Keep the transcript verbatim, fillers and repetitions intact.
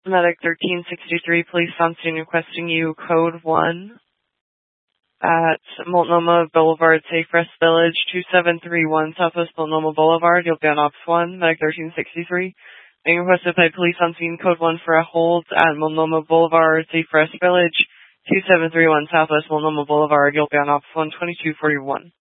Medic thirteen sixty-three, police on scene requesting you code one at Multnomah Boulevard, Safe Rest Village, two seven three one Southwest Multnomah Boulevard. You'll be on Ops one, Medic thirteen sixty-three. Being requested by police on scene code one for a hold at Multnomah Boulevard, Safe Rest Village, two seven three one Southwest Multnomah Boulevard. You'll be on Ops one, twenty-two forty-one.